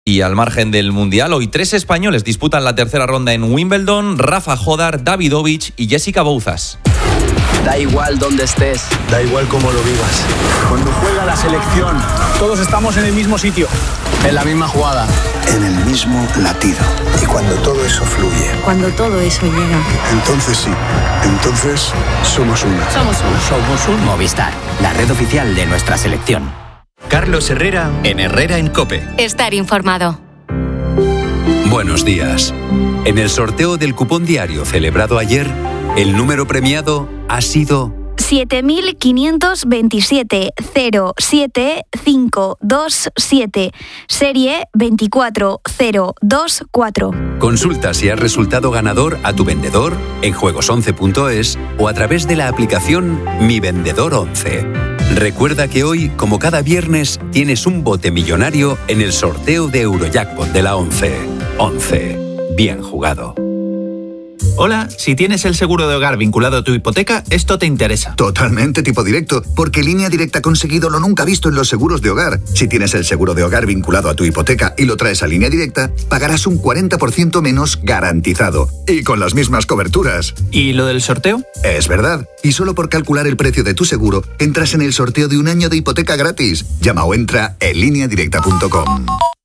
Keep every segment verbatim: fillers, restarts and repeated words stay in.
Y al margen del Mundial, hoy tres españoles disputan la tercera ronda en Wimbledon: Rafa Jodar, Davidovich y Jessica Bouzas. Da igual donde estés, da igual cómo lo vivas. Cuando juega la selección, todos estamos en el mismo sitio, en la misma jugada, en el mismo latido. Y cuando todo eso fluye, cuando todo eso llega, entonces sí, entonces somos uno. Somos uno. Somos un Movistar, la red oficial de nuestra selección. Carlos Herrera en Herrera en COPE. Estar informado. Buenos días. En el sorteo del cupón diario celebrado ayer, el número premiado ha sido siete mil quinientos veintisiete cero siete cinco dos siete, serie veinticuatro cero dos cuatro. Consulta si has resultado ganador a tu vendedor en juegos once punto es o a través de la aplicación Mi Vendedor once. Recuerda que hoy, como cada viernes, tienes un bote millonario en el sorteo de Eurojackpot de la once. once. Bien jugado. Hola, si tienes el seguro de hogar vinculado a tu hipoteca, esto te interesa. Totalmente tipo directo, porque Línea Directa ha conseguido lo nunca visto en los seguros de hogar. Si tienes el seguro de hogar vinculado a tu hipoteca y lo traes a Línea Directa, pagarás un cuarenta por ciento menos garantizado. Y con las mismas coberturas. ¿Y lo del sorteo? Es verdad. Y solo por calcular el precio de tu seguro, entras en el sorteo de un año de hipoteca gratis. Llama o entra en línea directa punto com.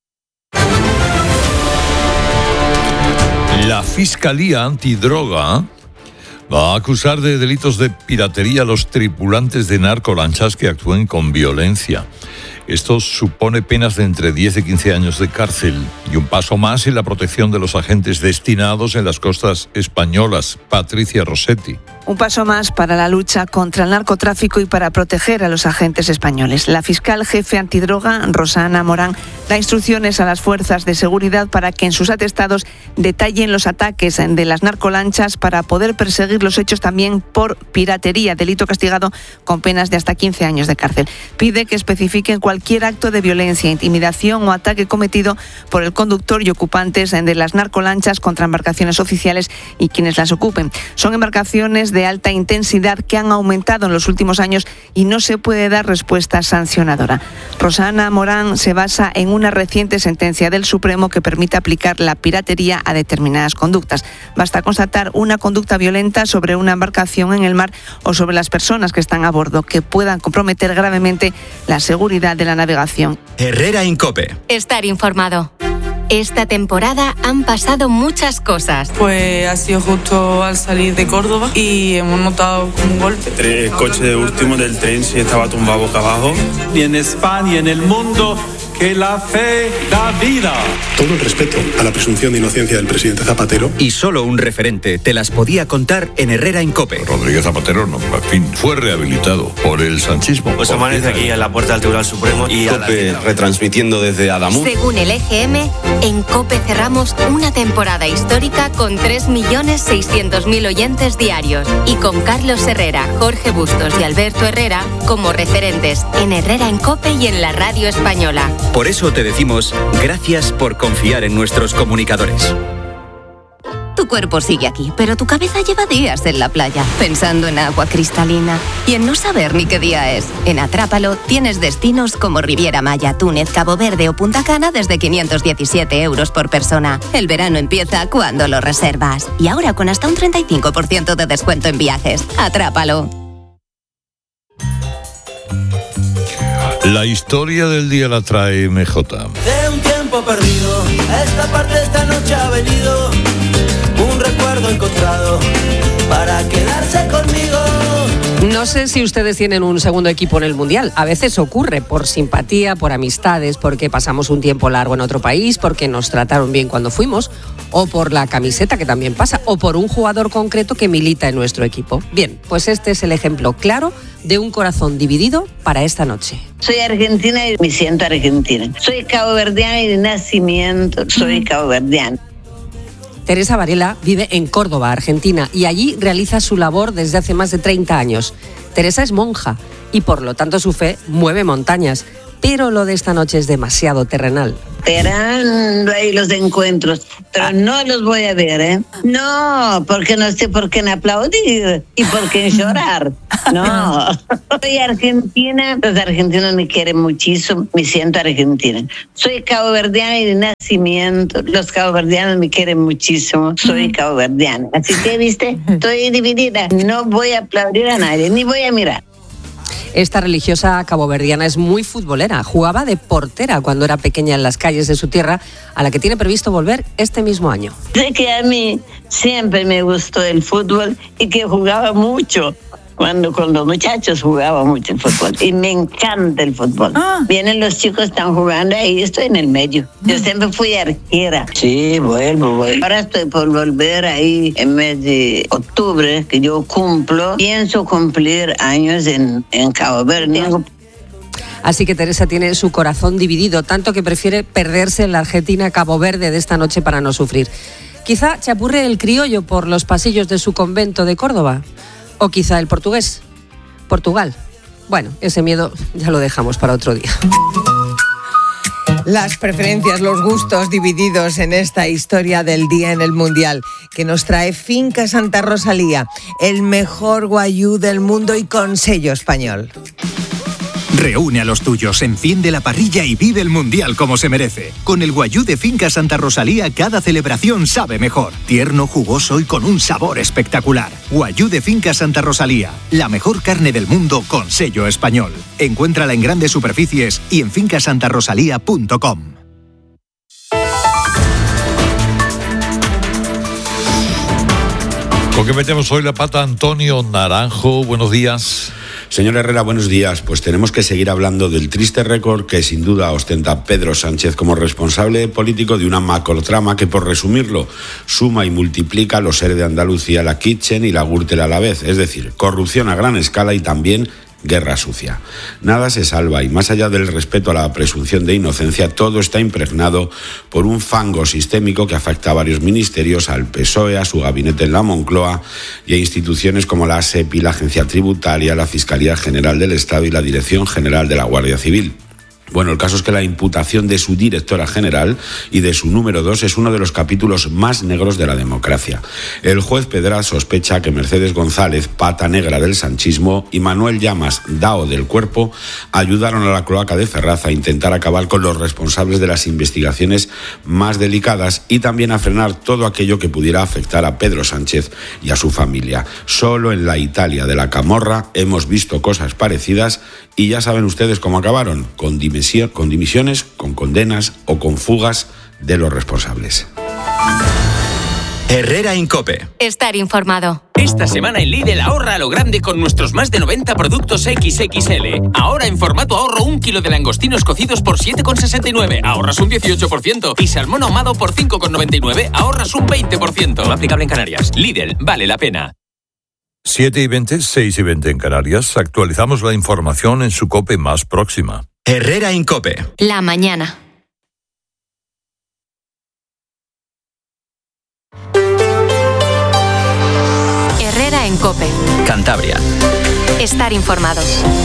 La Fiscalía Antidroga va a acusar de delitos de piratería a los tripulantes de narcolanchas que actúen con violencia. Esto supone penas de entre diez y quince años de cárcel y un paso más en la protección de los agentes destinados en las costas españolas. Patricia Rossetti. Un paso más para la lucha contra el narcotráfico y para proteger a los agentes españoles. La fiscal jefe antidroga, Rosana Morán, da instrucciones a las fuerzas de seguridad para que en sus atestados detallen los ataques de las narcolanchas para poder perseguir los hechos también por piratería, delito castigado con penas de hasta quince años de cárcel. Pide que especifiquen cualquier acto de violencia, intimidación o ataque cometido por el conductor y ocupantes de las narcolanchas contra embarcaciones oficiales y quienes las ocupen. Son embarcaciones de alta intensidad que han aumentado en los últimos años y no se puede dar respuesta sancionadora. Rosana Morán se basa en una reciente sentencia del Supremo que permite aplicar la piratería a determinadas conductas. Basta constatar una conducta violenta sobre una embarcación en el mar o sobre las personas que están a bordo que puedan comprometer gravemente la seguridad de la navegación. Herrera en COPE. Estar informado. Esta temporada han pasado muchas cosas. Pues ha sido justo al salir de Córdoba y hemos notado un golpe. El coche de último del tren sí estaba tumbado boca abajo. Y en España y en el mundo, que la fe da vida. Todo el respeto a la presunción de inocencia del presidente Zapatero. Y solo un referente te las podía contar en Herrera en COPE. Rodríguez Zapatero, no, en fin, fue rehabilitado por el sanchismo. Pues amanece aquí en la puerta del Tribunal Supremo y COPE retransmitiendo desde Adamuz. Según el E G M, en COPE cerramos una temporada histórica con tres millones seiscientos mil oyentes diarios y con Carlos Herrera, Jorge Bustos y Alberto Herrera como referentes en Herrera en COPE y en la radio española. Por eso te decimos gracias por confiar en nuestros comunicadores. Tu cuerpo sigue aquí, pero tu cabeza lleva días en la playa, pensando en agua cristalina y en no saber ni qué día es. En Atrápalo tienes destinos como Riviera Maya, Túnez, Cabo Verde o Punta Cana desde quinientos diecisiete euros por persona. El verano empieza cuando lo reservas. Y ahora con hasta un treinta y cinco por ciento de descuento en viajes. Atrápalo. La historia del día la trae M J. De un tiempo perdido, esta parte esta noche ha venido un recuerdo encontrado para quedarse conmigo. No sé si ustedes tienen un segundo equipo en el Mundial. A veces ocurre por simpatía, por amistades, porque pasamos un tiempo largo en otro país, porque nos trataron bien cuando fuimos, o por la camiseta, que también pasa, o por un jugador concreto que milita en nuestro equipo. Bien, pues este es el ejemplo claro de un corazón dividido para esta noche. Soy argentina y me siento argentina. Soy caboverdiana y de nacimiento soy caboverdiana. Teresa Varela vive en Córdoba, Argentina, y allí realiza su labor desde hace más de treinta años. Teresa es monja y por lo tanto su fe mueve montañas, pero lo de esta noche es demasiado terrenal. Esperando ahí los encuentros, pero no los voy a ver, ¿eh? No, porque no sé por qué en aplaudir y por qué en llorar. No, soy argentina, los argentinos me quieren muchísimo, me siento argentina. Soy caboverdiana y de nacimiento, los caboverdianos me quieren muchísimo, soy caboverdiana. Así que, viste, estoy dividida, no voy a aplaudir a nadie, ni voy a mirar. Esta religiosa caboverdiana es muy futbolera. Jugaba de portera cuando era pequeña en las calles de su tierra, a la que tiene previsto volver este mismo año. Sé que a mí siempre me gustó el fútbol y que jugaba mucho. Cuando con los muchachos jugaba mucho el fútbol y me encanta el fútbol. Ah. Vienen los chicos, están jugando ahí, estoy en el medio. Yo siempre fui arquera. Sí, vuelvo, vuelvo. Ahora estoy por volver ahí en mes de octubre, que yo cumplo. Pienso cumplir años en, en Cabo Verde. Así que Teresa tiene su corazón dividido, tanto que prefiere perderse en la Argentina Cabo Verde de esta noche para no sufrir. Quizá chapurre el criollo por los pasillos de su convento de Córdoba. O quizá el portugués. Portugal. Bueno, ese miedo ya lo dejamos para otro día. Las preferencias, los gustos divididos en esta historia del día en el Mundial, que nos trae Finca Santa Rosalía, el mejor guayú del mundo y con sello español. Reúne a los tuyos, enciende la parrilla y vive el Mundial como se merece. Con el guayú de Finca Santa Rosalía, cada celebración sabe mejor. Tierno, jugoso y con un sabor espectacular. Guayú de Finca Santa Rosalía, la mejor carne del mundo con sello español. Encuéntrala en grandes superficies y en finca santa rosalía punto com. ¿Con qué metemos hoy la pata? Antonio Naranjo, buenos días. Señor Herrera, buenos días. Pues tenemos que seguir hablando del triste récord que sin duda ostenta Pedro Sánchez como responsable político de una macrotrama que, por resumirlo, suma y multiplica los E R E de Andalucía, la Kitchen y la Gürtel a la vez, es decir, corrupción a gran escala y también guerra sucia. Nada se salva y más allá del respeto a la presunción de inocencia, todo está impregnado por un fango sistémico que afecta a varios ministerios, al P S O E, a su gabinete en la Moncloa y a instituciones como la SEPI, la Agencia Tributaria, la Fiscalía General del Estado y la Dirección General de la Guardia Civil. Bueno, el caso es que la imputación de su directora general y de su número dos es uno de los capítulos más negros de la democracia. El juez Pedraz sospecha que Mercedes González, pata negra del sanchismo, y Manuel Llamas, dao del cuerpo, ayudaron a la cloaca de Ferraz a intentar acabar con los responsables de las investigaciones más delicadas y también a frenar todo aquello que pudiera afectar a Pedro Sánchez y a su familia. Solo en la Italia de la Camorra hemos visto cosas parecidas y ya saben ustedes cómo acabaron, con con dimisiones, con condenas o con fugas de los responsables. Herrera Incope. Estar informado. Esta semana en Lidl ahorra a lo grande con nuestros más de noventa productos equis equis ele. Ahora en formato ahorro un kilo de langostinos cocidos por siete con sesenta y nueve, ahorras un dieciocho por ciento. Y salmón ahumado por cinco con noventa y nueve, ahorras un veinte por ciento. No aplicable en Canarias. Lidl, vale la pena. siete y veinte, seis y veinte en Canarias. Actualizamos la información en su COPE más próxima. Herrera Incope. La mañana. Herrera en COPE. Cantabria. Estar informado.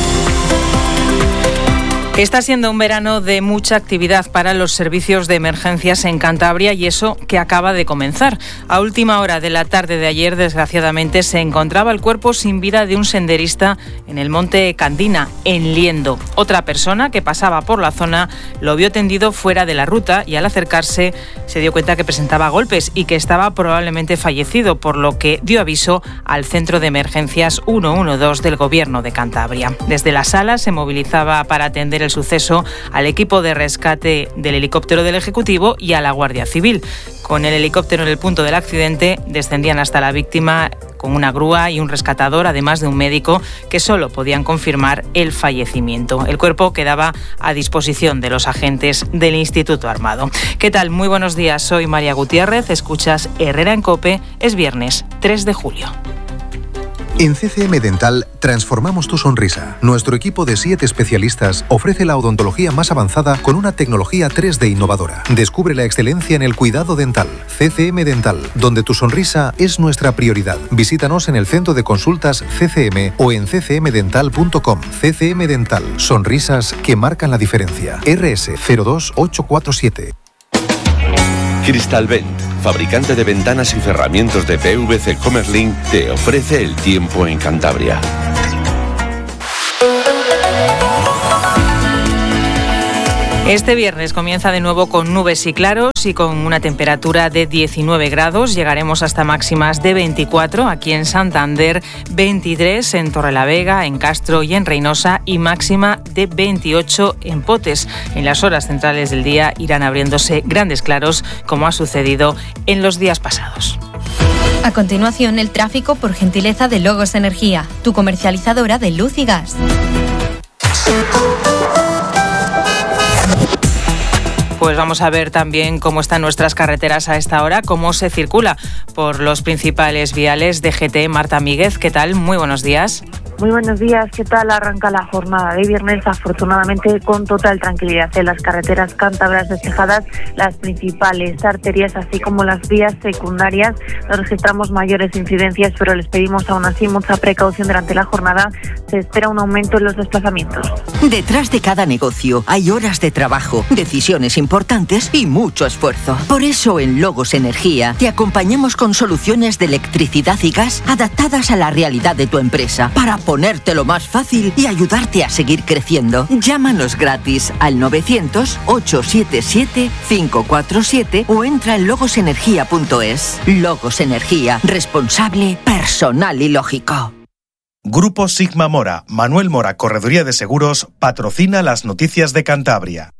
Está siendo un verano de mucha actividad para los servicios de emergencias en Cantabria y eso que acaba de comenzar. A última hora de la tarde de ayer, desgraciadamente, se encontraba el cuerpo sin vida de un senderista en el monte Candina, en Liendo. Otra persona que pasaba por la zona lo vio tendido fuera de la ruta y al acercarse se dio cuenta que presentaba golpes y que estaba probablemente fallecido, por lo que dio aviso al Centro de Emergencias ciento doce del Gobierno de Cantabria. Desde la sala se movilizaba para atender el suceso al equipo de rescate del helicóptero del Ejecutivo y a la Guardia Civil. Con el helicóptero en el punto del accidente descendían hasta la víctima con una grúa y un rescatador, además de un médico, que solo podían confirmar el fallecimiento. El cuerpo quedaba a disposición de los agentes del Instituto Armado. ¿Qué tal? Muy buenos días, soy María Gutiérrez, escuchas Herrera en COPE, es viernes tres de julio. En C C M Dental transformamos tu sonrisa. Nuestro equipo de siete especialistas ofrece la odontología más avanzada con una tecnología tres D innovadora. Descubre la excelencia en el cuidado dental. C C M Dental, donde tu sonrisa es nuestra prioridad. Visítanos en el centro de consultas C C M o en c c m dental punto com. C C M Dental, sonrisas que marcan la diferencia. R S cero dos ocho cuatro siete. Crystalvent, fabricante de ventanas y cerramientos de P V C Comerlin, te ofrece el tiempo en Cantabria. Este viernes comienza de nuevo con nubes y claros y con una temperatura de diecinueve grados. Llegaremos hasta máximas de veinticuatro aquí en Santander, veintitrés en Torrelavega, en Castro y en Reynosa y máxima de veintiocho en Potes. En las horas centrales del día irán abriéndose grandes claros como ha sucedido en los días pasados. A continuación, el tráfico por gentileza de Logos Energía, tu comercializadora de luz y gas. Pues vamos a ver también cómo están nuestras carreteras a esta hora, cómo se circula por los principales viales de G T. Marta Míguez, ¿qué tal? Muy buenos días. Muy buenos días, ¿qué tal? Arranca la jornada de viernes, afortunadamente con total tranquilidad en las carreteras cántabras despejadas, las principales arterias, así como las vías secundarias. No registramos mayores incidencias, pero les pedimos aún así mucha precaución durante la jornada. Se espera un aumento en los desplazamientos. Detrás de cada negocio hay horas de trabajo, decisiones importantes y mucho esfuerzo. Por eso en Logos Energía te acompañamos con soluciones de electricidad y gas adaptadas a la realidad de tu empresa para ponértelo más fácil y ayudarte a seguir creciendo. Llámanos gratis al novecientos, ochocientos setenta y siete, quinientos cuarenta y siete o entra en logos energía punto es. Logos Energía, responsable, personal y lógico. Grupo Sigma Mora, Manuel Mora, Correduría de Seguros, patrocina las noticias de Cantabria.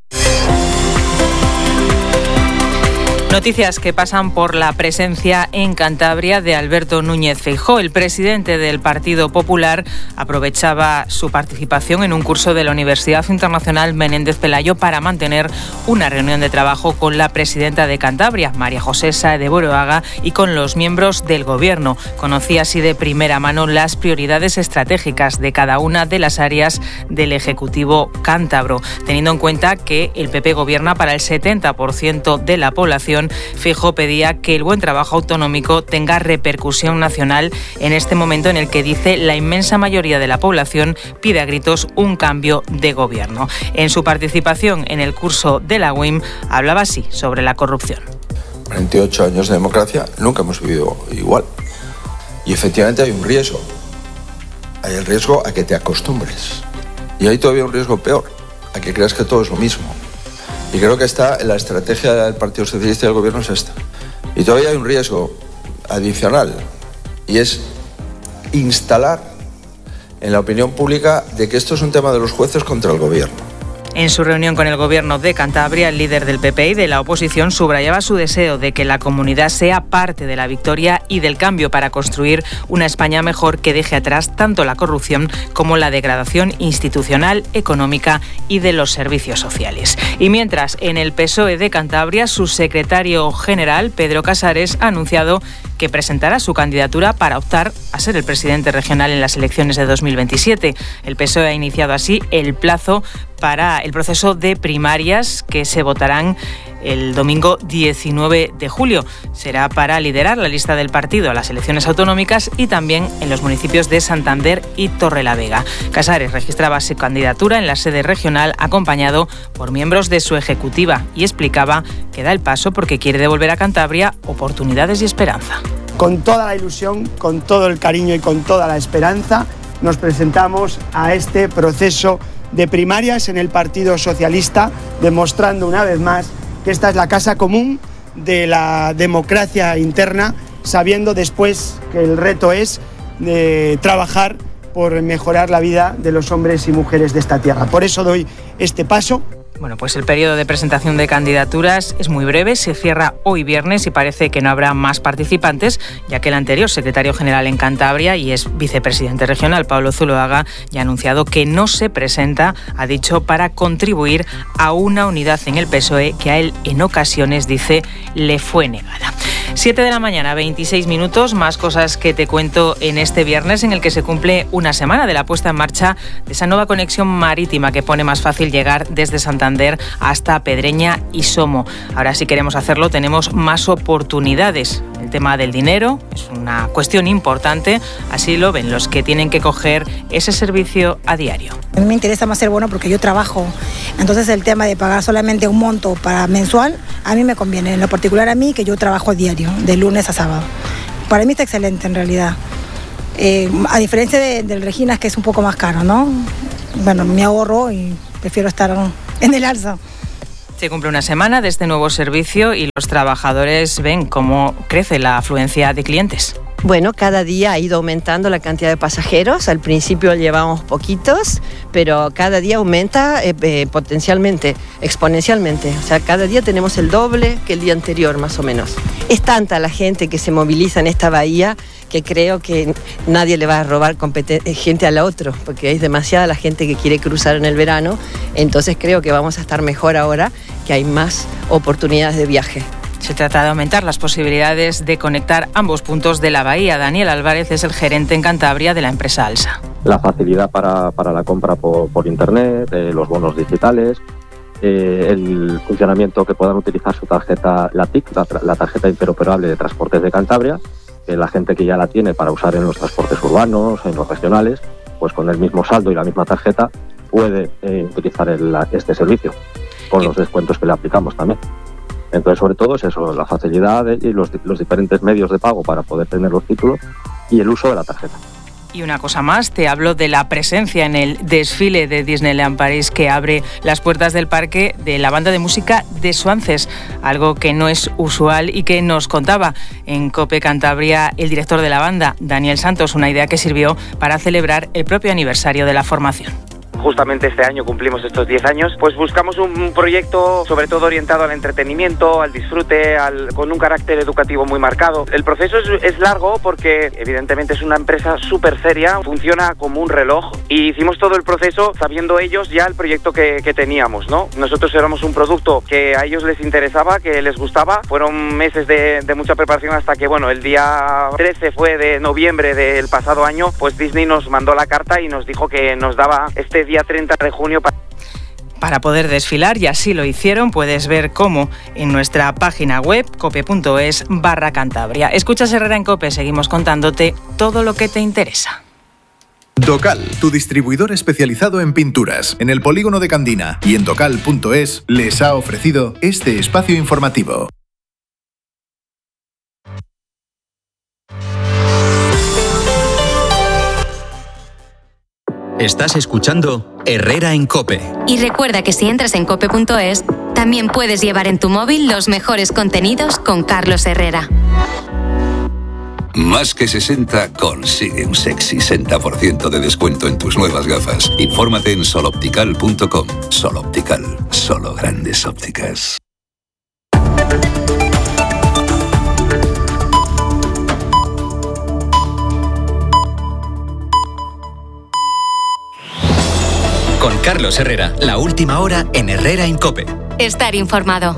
Noticias que pasan por la presencia en Cantabria de Alberto Núñez Feijóo. El presidente del Partido Popular aprovechaba su participación en un curso de la Universidad Internacional Menéndez Pelayo para mantener una reunión de trabajo con la presidenta de Cantabria, María José Sáez de Boroaga, y con los miembros del Gobierno. Conocía así de primera mano las prioridades estratégicas de cada una de las áreas del Ejecutivo cántabro. Teniendo en cuenta que el P P gobierna para el setenta por ciento de la población, Feijóo pedía que el buen trabajo autonómico tenga repercusión nacional en este momento en el que, dice, la inmensa mayoría de la población pide a gritos un cambio de gobierno. En su participación en el curso de la U I M hablaba así sobre la corrupción. cuarenta y ocho años de democracia, nunca hemos vivido igual. Y efectivamente hay un riesgo. Hay el riesgo a que te acostumbres. Y hay todavía un riesgo peor, a que creas que todo es lo mismo. Y creo que está en la estrategia del Partido Socialista y del Gobierno es esta. Y todavía hay un riesgo adicional, y es instalar en la opinión pública de que esto es un tema de los jueces contra el Gobierno. En su reunión con el Gobierno de Cantabria, el líder del P P y de la oposición subrayaba su deseo de que la comunidad sea parte de la victoria y del cambio para construir una España mejor que deje atrás tanto la corrupción como la degradación institucional, económica y de los servicios sociales. Y mientras, en el P S O E de Cantabria, su secretario general, Pedro Casares, ha anunciado que presentará su candidatura para optar a ser el presidente regional en las elecciones de dos mil veintisiete. El P S O E ha iniciado así el plazo para el proceso de primarias que se votarán el domingo diecinueve de julio. Será para liderar la lista del partido a las elecciones autonómicas y también en los municipios de Santander y Torrelavega. Casares registraba su candidatura en la sede regional acompañado por miembros de su ejecutiva y explicaba que da el paso porque quiere devolver a Cantabria oportunidades y esperanza. Con toda la ilusión, con todo el cariño y con toda la esperanza, nos presentamos a este proceso de primarias en el Partido Socialista, demostrando una vez más que esta es la casa común de la democracia interna, sabiendo después que el reto es de trabajar por mejorar la vida de los hombres y mujeres de esta tierra. Por eso doy este paso. Bueno, pues el periodo de presentación de candidaturas es muy breve, se cierra hoy viernes y parece que no habrá más participantes, ya que el anterior secretario general en Cantabria y es vicepresidente regional, Pablo Zuloaga, ya ha anunciado que no se presenta, ha dicho, para contribuir a una unidad en el P S O E que a él en ocasiones, dice, le fue negada. siete de la mañana, veintiséis minutos, más cosas que te cuento en este viernes en el que se cumple una semana de la puesta en marcha de esa nueva conexión marítima que pone más fácil llegar desde Santander hasta Pedreña y Somo. Ahora, si queremos hacerlo, tenemos más oportunidades. El tema del dinero es una cuestión importante, así lo ven los que tienen que coger ese servicio a diario. A mí me interesa más ser bueno porque yo trabajo, entonces el tema de pagar solamente un monto para mensual, a mí me conviene, en lo particular a mí, que yo trabajo a diario, de lunes a sábado. Para mí está excelente en realidad. Eh, a diferencia de, del Reginas, que es un poco más caro, ¿no? Bueno, me ahorro y prefiero estar en el alza. Se cumple una semana de este nuevo servicio y los trabajadores ven cómo crece la afluencia de clientes. Bueno, cada día ha ido aumentando la cantidad de pasajeros. Al principio llevábamos poquitos, pero cada día aumenta eh, eh, potencialmente, exponencialmente. O sea, cada día tenemos el doble que el día anterior, más o menos. Es tanta la gente que se moviliza en esta bahía que creo que nadie le va a robar competen- gente a la otra, porque es demasiada la gente que quiere cruzar en el verano. Entonces creo que vamos a estar mejor ahora, que hay más oportunidades de viaje. Se trata de aumentar las posibilidades de conectar ambos puntos de la bahía. Daniel Álvarez es el gerente en Cantabria de la empresa Alsa. La facilidad para, para la compra por, por internet, eh, los bonos digitales, eh, el funcionamiento que puedan utilizar su tarjeta, la T I C, la, la tarjeta interoperable de transportes de Cantabria, que la gente que ya la tiene para usar en los transportes urbanos, en los regionales, pues con el mismo saldo y la misma tarjeta puede eh, utilizar el, este servicio, con los descuentos que le aplicamos también. Entonces, sobre todo es eso, la facilidad de, y los, los diferentes medios de pago para poder tener los títulos y el uso de la tarjeta. Y una cosa más, te hablo de la presencia en el desfile de Disneyland París que abre las puertas del parque de la banda de música de Swances, algo que no es usual y que nos contaba en COPE Cantabria el director de la banda, Daniel Santos, una idea que sirvió para celebrar el propio aniversario de la formación. Justamente este año cumplimos estos diez años, pues buscamos un proyecto sobre todo orientado al entretenimiento, al disfrute, al, con un carácter educativo muy marcado. El proceso es, es largo porque evidentemente es una empresa súper seria, funciona como un reloj y hicimos todo el proceso sabiendo ellos ya el proyecto que, que teníamos, ¿no? Nosotros éramos un producto que a ellos les interesaba, que les gustaba, fueron meses de, de mucha preparación hasta que, bueno, el día trece fue de noviembre del pasado año, pues Disney nos mandó la carta y nos dijo que nos daba este día treinta de junio para... para poder desfilar, y así lo hicieron. Puedes ver cómo en nuestra página web cope.es barra Cantabria. Escuchas Herrera en COPE, seguimos contándote todo lo que te interesa. Docal, tu distribuidor especializado en pinturas, en el polígono de Candina y en docal punto es, les ha ofrecido este espacio informativo. Estás escuchando Herrera en COPE. Y recuerda que si entras en cope punto es, también puedes llevar en tu móvil los mejores contenidos con Carlos Herrera. Más que sesenta consigue un sexy sesenta por ciento de descuento en tus nuevas gafas. Infórmate en sol optical punto com. Sol Optical, solo grandes ópticas. Con Carlos Herrera, la última hora en Herrera en COPE. Estar informado.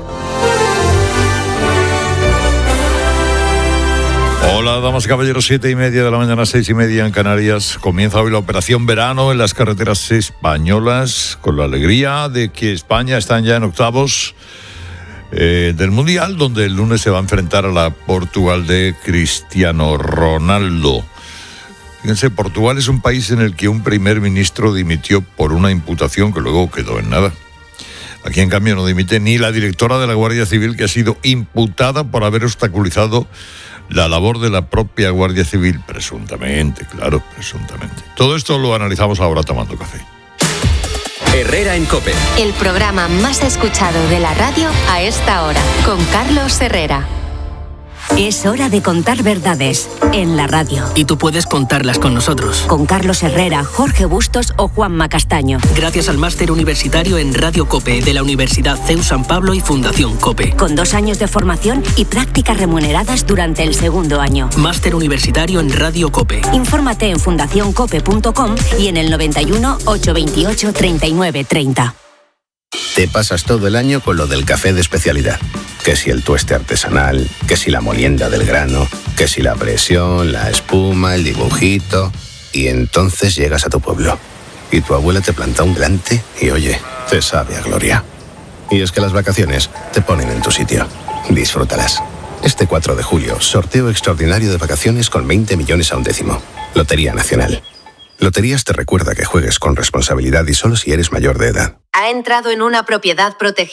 Hola, damas y caballeros, siete y media de la mañana, seis y media en Canarias. Comienza hoy la operación verano en las carreteras españolas, con la alegría de que España está ya en octavos eh, del Mundial, donde el lunes se va a enfrentar a la Portugal de Cristiano Ronaldo. Fíjense, Portugal es un país en el que un primer ministro dimitió por una imputación que luego quedó en nada. Aquí, en cambio, no dimite ni la directora de la Guardia Civil, que ha sido imputada por haber obstaculizado la labor de la propia Guardia Civil, presuntamente, claro, presuntamente. Todo esto lo analizamos ahora tomando café. Herrera en COPE. El programa más escuchado de la radio a esta hora, con Carlos Herrera. Es hora de contar verdades en la radio. Y tú puedes contarlas con nosotros. Con Carlos Herrera, Jorge Bustos o Juanma Castaño. Gracias al máster universitario en Radio COPE de la Universidad C E U San Pablo y Fundación COPE. Con dos años de formación y prácticas remuneradas durante el segundo año. Máster universitario en Radio COPE. Infórmate en fundación cope punto com y en el noventa y uno, ochocientos veintiocho, treinta y nueve treinta. Te pasas todo el año con lo del café de especialidad. Que si el tueste artesanal, que si la molienda del grano, que si la presión, la espuma, el dibujito. Y entonces llegas a tu pueblo. Y tu abuela te planta un delante y oye, te sabe a gloria. Y es que las vacaciones te ponen en tu sitio. Disfrútalas. Este cuatro de julio, sorteo extraordinario de vacaciones con veinte millones a un décimo. Lotería Nacional. Loterías te recuerda que juegues con responsabilidad y solo si eres mayor de edad. Ha entrado en una propiedad protegida.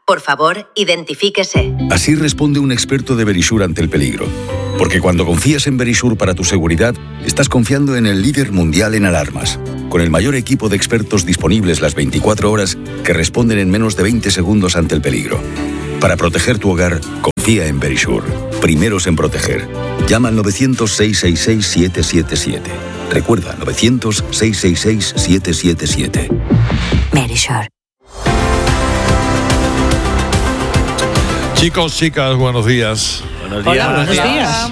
Por favor, identifíquese. Así responde un experto de Verisure ante el peligro. Porque cuando confías en Verisure para tu seguridad, estás confiando en el líder mundial en alarmas, con el mayor equipo de expertos disponibles las veinticuatro horas que responden en menos de veinte segundos ante el peligro. Para proteger tu hogar, confía en Verisure. Primeros en proteger. Llama al novecientos, seiscientos sesenta y seis, siete siete siete. Recuerda, novecientos, seiscientos sesenta y seis, siete siete siete. Verisure. Chicos, chicas, buenos días. Buenos días. Hola, buenos días.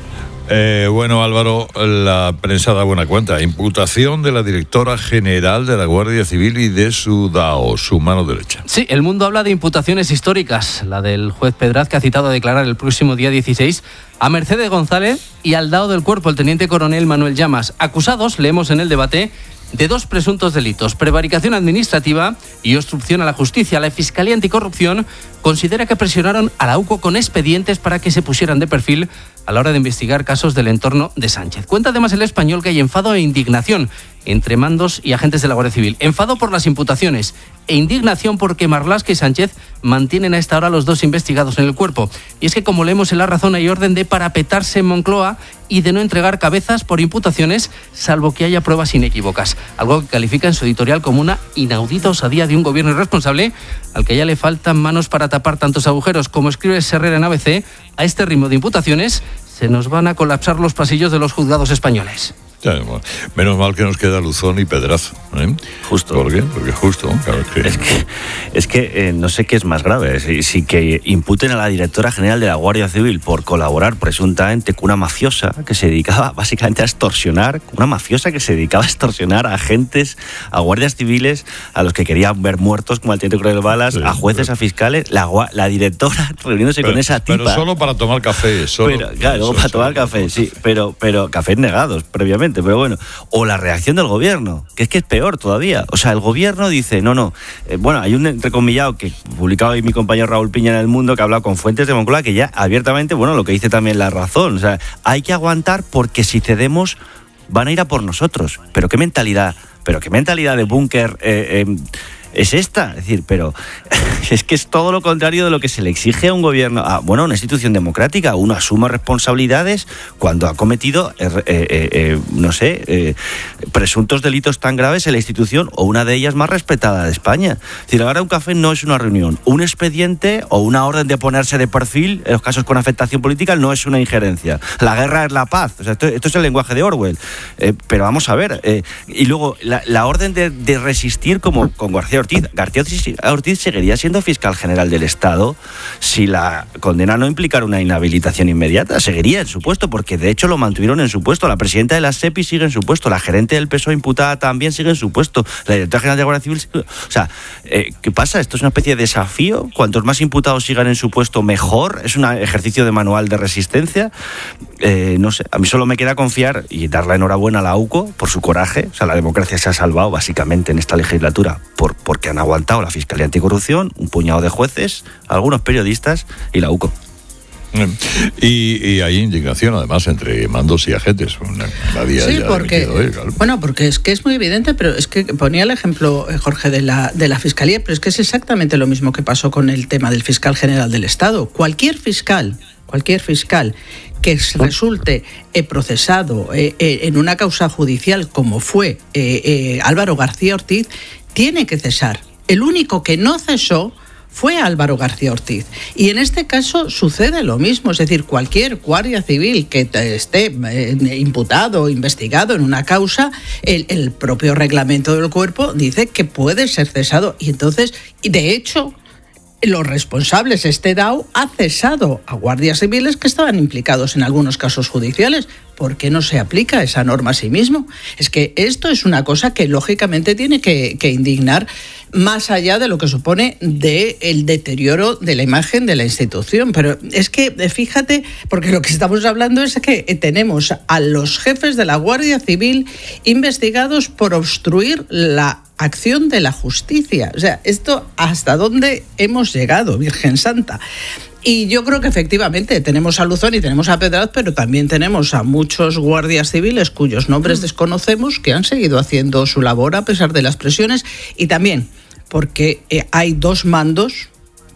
Eh, bueno, Álvaro, la prensa da buena cuenta. Imputación de la directora general de la Guardia Civil y de su D A O, su mano derecha. Sí, El Mundo habla de imputaciones históricas. La del juez Pedraz, que ha citado a declarar el próximo día dieciséis a Mercedes González y al D A O del Cuerpo, el teniente coronel Manuel Llamas. Acusados, leemos en el debate, de dos presuntos delitos: prevaricación administrativa y obstrucción a la justicia. La Fiscalía Anticorrupción considera que presionaron a la U C O con expedientes para que se pusieran de perfil a la hora de investigar casos del entorno de Sánchez. Cuenta además El Español que hay enfado e indignación entre mandos y agentes de la Guardia Civil. Enfado por las imputaciones e indignación porque Marlaska y Sánchez mantienen a esta hora los dos investigados en el Cuerpo. Y es que, como leemos en La Razón, hay orden de parapetarse en Moncloa y de no entregar cabezas por imputaciones, salvo que haya pruebas inequívocas. Algo que califica en su editorial como una inaudita osadía de un gobierno irresponsable al que ya le faltan manos para tapar tantos agujeros. Como escribe Herrera en A B C, a este ritmo de imputaciones se nos van a colapsar los pasillos de los juzgados españoles. Ya, bueno, menos mal que nos queda Luzón y Pedraza, ¿eh? Justo. ¿Por qué? Porque justo, claro que... Es que, es que eh, no sé qué es más grave, si, si que imputen a la directora general de la Guardia Civil por colaborar presuntamente con una mafiosa que se dedicaba básicamente a extorsionar, una mafiosa que se dedicaba a extorsionar a agentes, a guardias civiles, a los que querían ver muertos como al teniente coronel Balas, sí, a jueces, pero... a fiscales, la, la directora reuniéndose pero, con esa tipa. Pero solo para tomar café, solo. Pero, claro, eso, para eso, tomar café, sí, pero, pero cafés negados previamente. Pero bueno, o la reacción del gobierno, que es que es peor todavía. O sea, el gobierno dice, no, no, eh, bueno, hay un entrecomillado que publicado hoy mi compañero Raúl Piña en El Mundo, que ha hablado con fuentes de Moncloa, que ya abiertamente, bueno, lo que dice también La Razón, o sea, hay que aguantar porque si cedemos van a ir a por nosotros. Pero qué mentalidad, pero qué mentalidad de búnker eh, eh, es esta, es decir, pero es que es todo lo contrario de lo que se le exige a un gobierno, a, bueno, a una institución democrática. Uno asuma responsabilidades cuando ha cometido, eh, eh, eh, no sé, eh, presuntos delitos tan graves en la institución o una de ellas más respetada de España. Es decir, ahora un café no es una reunión, un expediente o una orden de ponerse de perfil en los casos con afectación política no es una injerencia. La guerra es la paz. O sea, esto, esto es el lenguaje de Orwell. Eh, pero vamos a ver, eh, y luego la, la orden de, de resistir, como con García Ortiz. García Ortiz seguiría siendo fiscal general del Estado si la condena no implicara una inhabilitación inmediata. Seguiría en su puesto, porque de hecho lo mantuvieron en su puesto. La presidenta de la SEPI sigue en su puesto, la gerente del P S O E imputada también sigue en su puesto, la directora general de la Guardia Civil sigue... O sea, eh, ¿qué pasa? ¿Esto es una especie de desafío? ¿Cuantos más imputados sigan en su puesto, mejor? ¿Es un ejercicio de manual de resistencia? Eh, no sé, a mí solo me queda confiar y dar la enhorabuena a la U C O por su coraje. O sea, la democracia se ha salvado básicamente en esta legislatura por, porque han aguantado la Fiscalía Anticorrupción, un puñado de jueces, algunos periodistas y la U C O. Y, y hay indignación además entre mandos y agentes. Una, una día sí, ya porque hoy, claro. Bueno, porque es que es muy evidente, pero es que ponía el ejemplo, Jorge, de la de la Fiscalía, pero es que es exactamente lo mismo que pasó con el tema del fiscal general del Estado. Cualquier fiscal, cualquier fiscal que resulte eh, procesado eh, eh, en una causa judicial como fue eh, eh, Álvaro García Ortiz, tiene que cesar. El único que no cesó fue Álvaro García Ortiz. Y en este caso sucede lo mismo, es decir, cualquier guardia civil que esté eh, imputado o investigado en una causa, el, el propio reglamento del cuerpo dice que puede ser cesado. Y entonces, de hecho, los responsables, este D A O ha cesado a guardias civiles que estaban implicados en algunos casos judiciales. ¿Por qué no se aplica esa norma a sí mismo? Es que esto es una cosa que lógicamente tiene que, que indignar más allá de lo que supone de el deterioro de la imagen de la institución. Pero es que, fíjate, porque lo que estamos hablando es que tenemos a los jefes de la Guardia Civil investigados por obstruir la acción de la justicia. O sea, esto hasta dónde hemos llegado, Virgen Santa. Y yo creo que efectivamente tenemos a Luzón y tenemos a Pedraz, pero también tenemos a muchos guardias civiles cuyos nombres desconocemos que han seguido haciendo su labor a pesar de las presiones, y también porque eh, hay dos mandos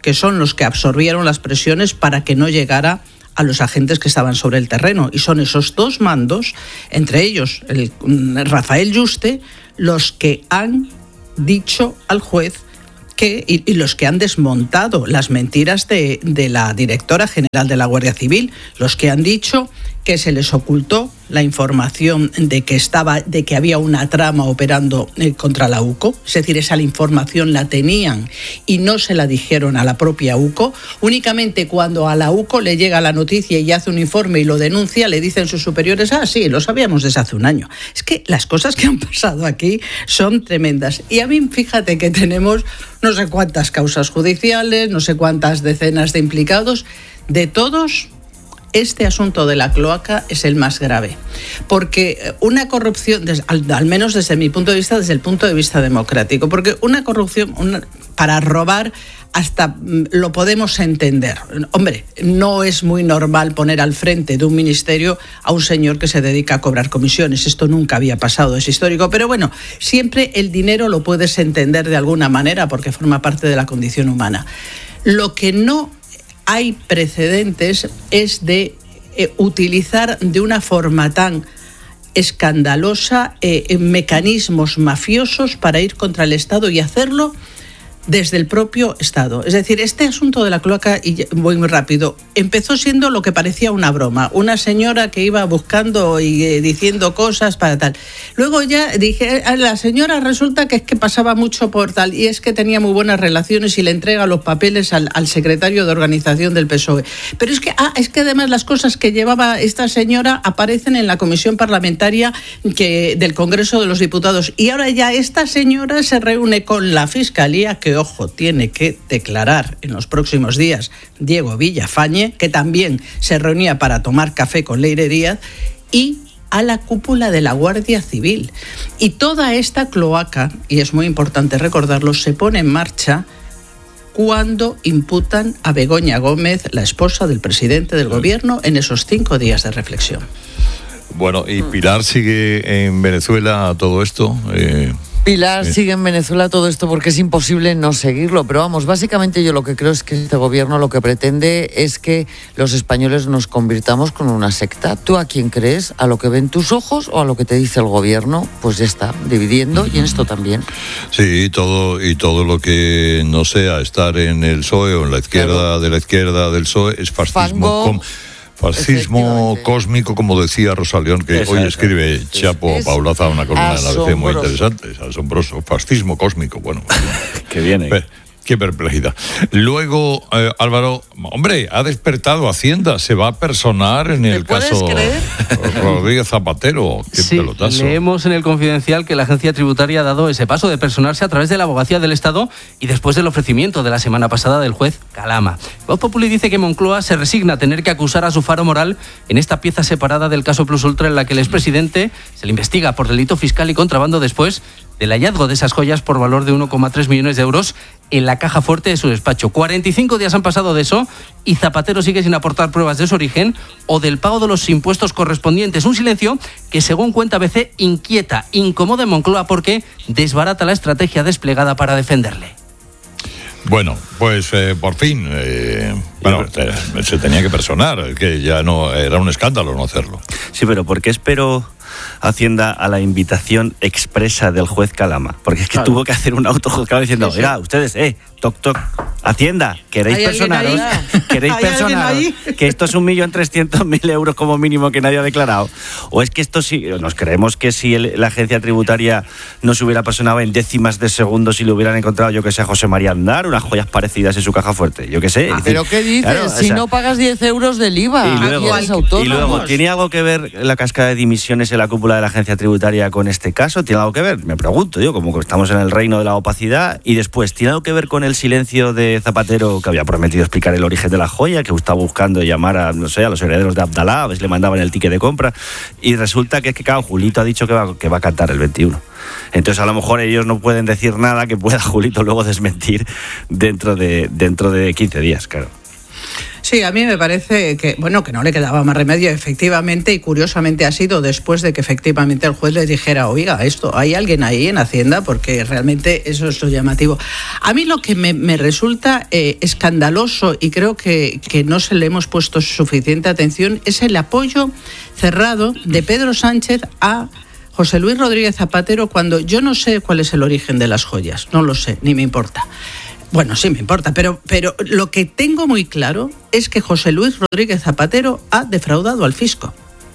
que son los que absorbieron las presiones para que no llegara a los agentes que estaban sobre el terreno. Y son esos dos mandos, entre ellos el, Rafael Yuste, los que han dicho al juez que, y, y los que han desmontado las mentiras de, de la directora general de la Guardia Civil, los que han dicho que se les ocultó la información de que estaba, de que había una trama operando eh, contra la UCO, es decir, esa información la tenían y no se la dijeron a la propia UCO. Únicamente cuando a la UCO le llega la noticia y hace un informe y lo denuncia, le dicen sus superiores, ah, sí, lo sabíamos desde hace un año. Es que las cosas que han pasado aquí son tremendas. Y a mí, fíjate que tenemos no sé cuántas causas judiciales, no sé cuántas decenas de implicados, de todos. Este asunto de la cloaca es el más grave, porque una corrupción, al, al menos desde mi punto de vista, desde el punto de vista democrático, porque una corrupción una, para robar hasta lo podemos entender. Hombre, no es muy normal poner al frente de un ministerio a un señor que se dedica a cobrar comisiones. Esto nunca había pasado, es histórico. Pero bueno, siempre el dinero lo puedes entender de alguna manera porque forma parte de la condición humana. Lo que no hay precedentes es de eh, utilizar de una forma tan escandalosa eh, mecanismos mafiosos para ir contra el Estado y hacerlo desde el propio Estado. Es decir, este asunto de la cloaca, y voy muy rápido, empezó siendo lo que parecía una broma. Una señora que iba buscando y eh, diciendo cosas para tal. Luego ya dije, a la señora resulta que es que pasaba mucho por tal, y es que tenía muy buenas relaciones y le entrega los papeles al, al secretario de organización del P S O E. Pero es que, ah, es que además las cosas que llevaba esta señora aparecen en la comisión parlamentaria que, del Congreso de los Diputados. Y ahora ya esta señora se reúne con la Fiscalía, que ojo, tiene que declarar en los próximos días Diego Villafañe, que también se reunía para tomar café con Leire Díaz, y a la cúpula de la Guardia Civil. Y toda esta cloaca, y es muy importante recordarlo, se pone en marcha cuando imputan a Begoña Gómez, la esposa del presidente del gobierno, en esos cinco días de reflexión. Bueno, ¿y Pilar sigue en Venezuela todo esto? Eh... Pilar sigue en Venezuela todo esto porque es imposible no seguirlo, pero vamos, básicamente yo lo que creo es que este gobierno lo que pretende es que los españoles nos convirtamos con una secta. ¿Tú a quién crees? ¿A lo que ven tus ojos o a lo que te dice el gobierno? Pues ya está, dividiendo, y en esto también. Sí, todo, y todo lo que no sea estar en el P S O E o en la izquierda, claro, de la izquierda del P S O E es fascismo. Com- Fascismo cósmico, como decía Rosa León, que Exacto. hoy escribe Chapo es Paulaza una columna en la A B C muy interesante. Es asombroso. Fascismo cósmico, bueno. Que viene. Pe- Qué perplejidad. Luego, eh, Álvaro, hombre, ha despertado Hacienda, se va a personar en el caso creer? Rodríguez Zapatero. Qué sí, pelotazo. Leemos en el Confidencial que la agencia tributaria ha dado ese paso de personarse a través de la Abogacía del Estado y después del ofrecimiento de la semana pasada del juez Calama. Voz Populi dice que Moncloa se resigna a tener que acusar a su faro moral en esta pieza separada del caso Plus Ultra, en la que el expresidente se le investiga por delito fiscal y contrabando después del hallazgo de esas joyas por valor de uno coma tres millones de euros en la caja fuerte de su despacho. cuarenta y cinco días han pasado de eso y Zapatero sigue sin aportar pruebas de su origen o del pago de los impuestos correspondientes. Un silencio que, según cuenta A B C, inquieta, incomoda en Moncloa porque desbarata la estrategia desplegada para defenderle. Bueno, pues eh, por fin, eh, bueno, te, se tenía que personar, que ya no era un escándalo no hacerlo. Sí, pero ¿por qué espero Hacienda a la invitación expresa del juez Calama? Porque es que claro. tuvo que hacer un autojuzgado diciendo, oiga, sí, sí. ustedes, eh, toc, toc, Hacienda, ¿queréis personaros? ¿Queréis personaros? Que esto es un millón trescientos mil euros como mínimo que nadie ha declarado. O es que esto sí, nos creemos que si el, la agencia tributaria no se hubiera personado en décimas de segundo, si le hubieran encontrado, yo que sé, a José María Aznar, unas joyas parecidas en su caja fuerte, yo que sé. Ah, ¿pero qué dices? Claro, si o sea, no pagas diez euros del I V A, y luego, eres autónomo. Y luego, ¿tiene algo que ver la cascada de dimisiones en la cúpula de la agencia tributaria con este caso? ¿Tiene algo que ver? Me pregunto, yo, como que estamos en el reino de la opacidad. Y después, ¿tiene algo que ver con el silencio de Zapatero, que había prometido explicar el origen de la joya, que estaba buscando llamar a, no sé, a los herederos de Abdalá, a ver si le mandaban el ticket de compra? Y resulta que es que, claro, Julito ha dicho que va, que va a cantar el veintiuno. Entonces, a lo mejor ellos no pueden decir nada que pueda Julito luego desmentir dentro de, dentro de quince días, claro. Sí, a mí me parece que, bueno, que no le quedaba más remedio, efectivamente, y curiosamente ha sido después de que efectivamente el juez les dijera, oiga, esto, ¿hay alguien ahí en Hacienda? Porque realmente eso es lo llamativo. A mí lo que me, me resulta eh, escandaloso, y creo que, que no se le hemos puesto suficiente atención, es el apoyo cerrado de Pedro Sánchez a José Luis Rodríguez Zapatero, cuando yo no sé cuál es el origen de las joyas, no lo sé, ni me importa. Bueno, sí me importa, pero, pero lo que tengo muy claro es que José Luis Rodríguez Zapatero ha defraudado al fisco.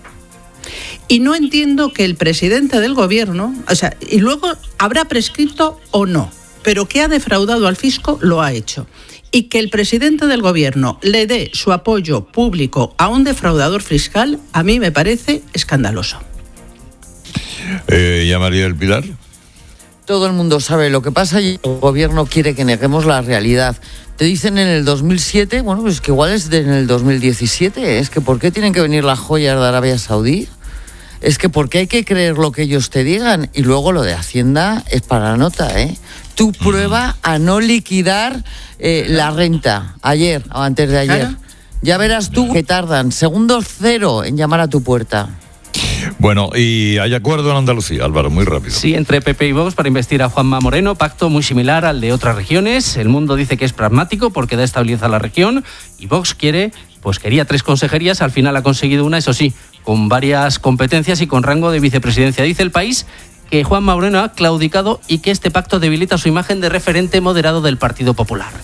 Y no entiendo que el presidente del gobierno, o sea, y luego habrá prescrito o no, pero que ha defraudado al fisco lo ha hecho. Y que el presidente del gobierno le dé su apoyo público a un defraudador fiscal, a mí me parece escandaloso. Eh, ¿Y a María del Pilar? Todo el mundo sabe lo que pasa y el gobierno quiere que neguemos la realidad. Te dicen en el dos mil siete, bueno, pues que igual es de en el dos mil diecisiete, es que ¿por qué tienen que venir las joyas de Arabia Saudí? Es que ¿por qué hay que creer lo que ellos te digan? Y luego lo de Hacienda es para nota, ¿eh? Tú prueba a no liquidar eh, la renta ayer o antes de ayer. Claro. Ya verás tú que tardan segundos cero en llamar a tu puerta. Bueno, y hay acuerdo en Andalucía, Álvaro, muy rápido. Sí, entre P P y Vox para investir a Juanma Moreno, pacto muy similar al de otras regiones. El Mundo dice que es pragmático porque da estabilidad a la región y Vox quiere, pues quería tres consejerías, al final ha conseguido una, eso sí, con varias competencias y con rango de vicepresidencia. Dice El País que Juanma Moreno ha claudicado y que este pacto debilita su imagen de referente moderado del Partido Popular.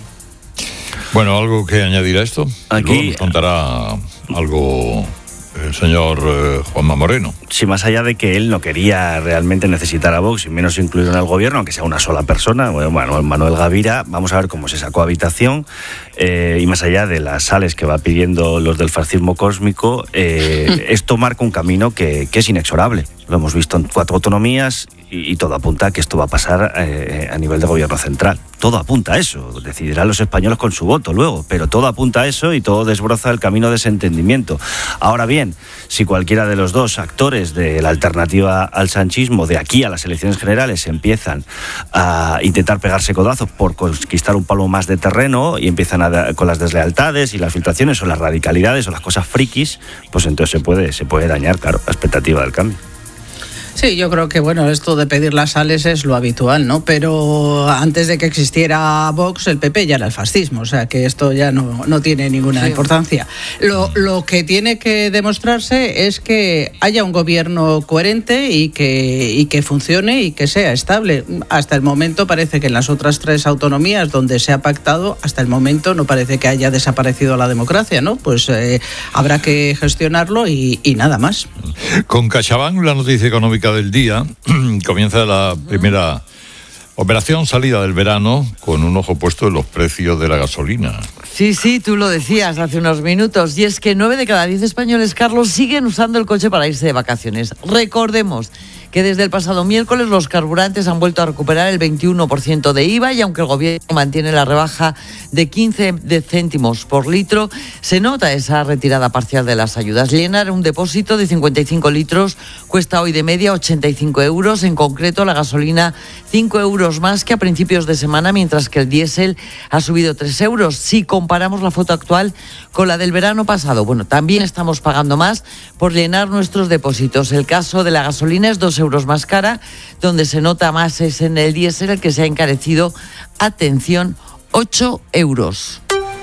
Bueno, ¿algo que añadir a esto? Aquí luego nos contará algo el señor eh, Juanma Moreno. Sí, más allá de que él no quería realmente necesitar a Vox y menos incluirlo en el gobierno, aunque sea una sola persona, bueno, Manuel Gavira, vamos a ver cómo se sacó habitación, eh, y más allá de las sales que va pidiendo los del fascismo cósmico, eh, esto marca un camino que, que es inexorable. Lo hemos visto en cuatro autonomías y, y todo apunta a que esto va a pasar eh, a nivel de gobierno central. Todo apunta a eso. Decidirán los españoles con su voto luego, pero todo apunta a eso y todo desbroza el camino de ese entendimiento. Ahora bien, si cualquiera de los dos actores de la alternativa al sanchismo de aquí a las elecciones generales empiezan a intentar pegarse codazos por conquistar un palo más de terreno y empiezan a, con las deslealtades y las filtraciones o las radicalidades o las cosas frikis, pues entonces se puede, se puede dañar, claro, la expectativa del cambio. Sí, yo creo que bueno, esto de pedir las sales es lo habitual, ¿no? Pero antes de que existiera Vox, el P P ya era el fascismo, o sea que esto ya no, no tiene ninguna sí. importancia. Lo, lo que tiene que demostrarse es que haya un gobierno coherente y que, y que funcione y que sea estable. Hasta el momento parece que en las otras tres autonomías donde se ha pactado, hasta el momento no parece que haya desaparecido la democracia, ¿no? Pues eh, habrá que gestionarlo y, y nada más. Con CaixaBank, la noticia económica del día, comienza la primera operación salida del verano con un ojo puesto en los precios de la gasolina. Sí, sí, tú lo decías hace unos minutos, y es que nueve de cada diez españoles, Carlos, siguen usando el coche para irse de vacaciones. Recordemos que desde el pasado miércoles los carburantes han vuelto a recuperar el veintiuno por ciento de I V A y aunque el gobierno mantiene la rebaja de quince céntimos por litro, se nota esa retirada parcial de las ayudas. Llenar un depósito de cincuenta y cinco litros cuesta hoy de media ochenta y cinco euros, en concreto la gasolina cinco euros más que a principios de semana, mientras que el diésel ha subido tres euros. Si comparamos la foto actual con la del verano pasado, bueno, también estamos pagando más por llenar nuestros depósitos. El caso de la gasolina es dos euros más cara, donde se nota más es en el diésel, el que se ha encarecido, atención, ocho euros.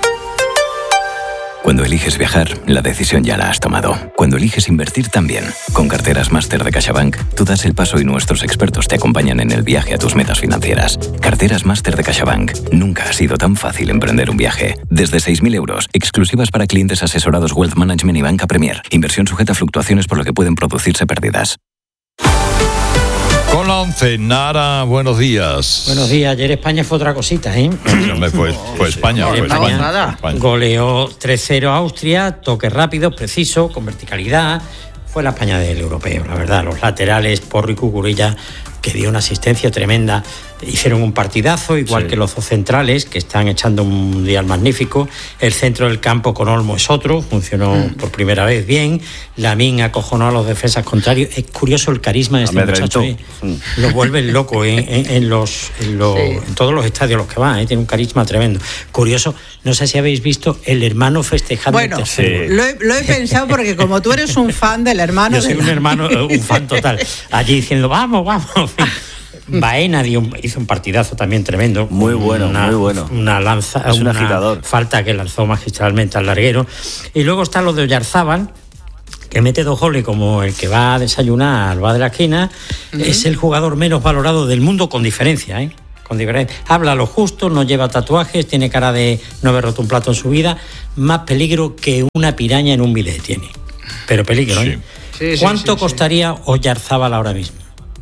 Cuando eliges viajar, la decisión ya la has tomado. Cuando eliges invertir también. Con Carteras Máster de CaixaBank, tú das el paso y nuestros expertos te acompañan en el viaje a tus metas financieras. Carteras Máster de CaixaBank. Nunca ha sido tan fácil emprender un viaje. Desde seis mil euros, exclusivas para clientes asesorados Wealth Management y Banca Premier. Inversión sujeta a fluctuaciones por lo que pueden producirse pérdidas. Con la once, Nara, buenos días. Buenos días. Ayer España fue otra cosita, ¿eh? Fue, fue España, fue España, España. España. Goleó tres cero a Austria, toques rápidos, precisos, con verticalidad. Fue la España del europeo, la verdad. Los laterales, Porro y Cucurella, que dio una asistencia tremenda. hicieron un partidazo, igual sí. que los dos centrales, que están echando un mundial magnífico. El centro del campo con Olmo es otro, funcionó mm. por primera vez bien. Lamine acojonó a los defensas contrarios. Es curioso el carisma de este muchacho, ¿eh? mm. lo vuelve loco en, en, en, los, en, los, sí. en todos los estadios a los que va, ¿eh? Tiene un carisma tremendo. Curioso, no sé si habéis visto el hermano festejando. Bueno, sí. lo, he, lo he pensado porque como tú eres un fan del hermano... Yo soy un hermano, un fan total. Allí diciendo, vamos, vamos... Baena dio un, hizo un partidazo también tremendo. Muy bueno, una, muy bueno. Una lanza, es un una agitador. Falta que lanzó magistralmente al larguero. Y luego está lo de Oyarzábal, que mete dos goles como el que va a desayunar, va de la esquina. Uh-huh. Es el jugador menos valorado del mundo con diferencia, ¿eh? Con diferencia. Habla lo justo, no lleva tatuajes, tiene cara de no haber roto un plato en su vida. Más peligro que una piraña en un bidet tiene. Pero peligro, ¿eh? Sí. Sí, ¿Cuánto sí, sí, costaría sí. Oyarzábal ahora mismo?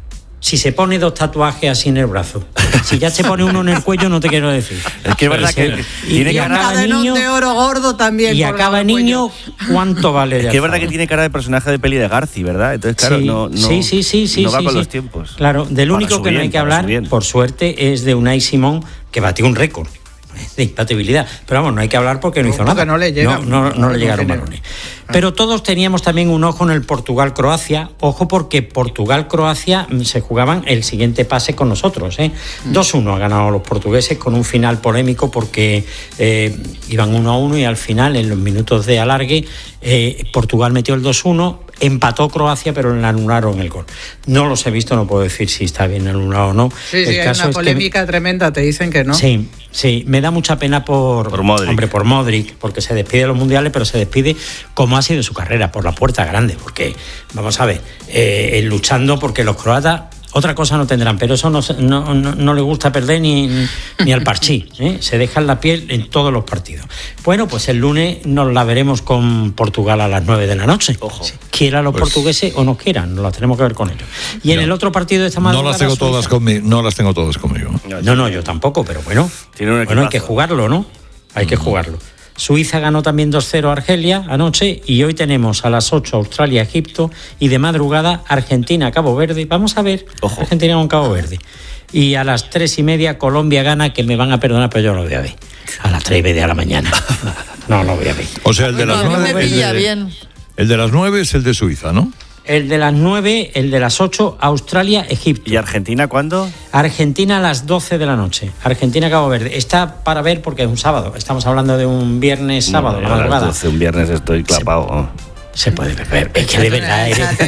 Si se pone dos tatuajes así en el brazo. Si ya se pone uno en el cuello, no te quiero decir. Es que es verdad que y, tiene y cara de niño de oro gordo también. Y acaba niño, ¿cuánto vale? Es que es verdad que tiene cara de personaje de peli de Garci, ¿verdad? Entonces, claro, sí, no, no, sí, sí, sí, sí, no va sí, con sí. los tiempos. Claro, del único que bien, no hay que hablar, por suerte, es de Unai Simón, que batió un récord de impatibilidad. Pero vamos, no hay que hablar porque no hizo nada. No le, llega, no, no, no, no le llegaron balones. Pero todos teníamos también un ojo en el Portugal-Croacia. Ojo porque Portugal-Croacia se jugaban el siguiente pase con nosotros, ¿eh? dos uno ha ganado los portugueses con un final polémico porque eh, iban uno a uno y al final, en los minutos de alargue, eh, Portugal metió el dos uno, empató Croacia, pero le anularon el gol. No los he visto, no puedo decir si está bien anulado o no. Sí, el sí, caso hay una es polémica que... tremenda, te dicen que no. Sí, sí, me da mucha pena por, por Modric. Hombre, por Modric, porque se despide de los mundiales, pero se despide como ha sido su carrera, por la puerta grande, porque, vamos a ver, eh, luchando porque los croatas otra cosa no tendrán, pero eso no, no, no, no le gusta perder ni, ni al parchí, ¿eh? Se dejan la piel en todos los partidos. Bueno, pues el lunes nos la veremos con Portugal a las nueve de la noche. Ojo. Quieran los pues, portugueses o no quieran, nos las tenemos que ver con ellos. Y no, en el otro partido de esta madrugada... No las tengo todas conmigo, no las tengo todas conmigo. No, no, yo tampoco, pero bueno, bueno hay que jugarlo, ¿no? Hay que jugarlo. Suiza ganó también dos cero a Argelia anoche y hoy tenemos a las ocho Australia-Egipto y de madrugada Argentina-Cabo Verde. Vamos a ver, Ojo. Argentina con Cabo Verde. Y a las tres y media Colombia gana, que me van a perdonar, pero yo no lo voy a ver. A las tres y media de la mañana. No lo voy a ver. O sea, el de las no, nueve... No me pilla el de, bien. El de las nueve es el de Suiza, ¿no? El de las nueve, el de las ocho, Australia, Egipto. ¿Y Argentina cuándo? Argentina a las doce de la noche. Argentina, Cabo Verde. Está para ver porque es un sábado. Estamos hablando de un viernes, sábado, no, la madrugada. A las doce, un viernes estoy clapado. Se, se puede beber. Es que de verdad eres...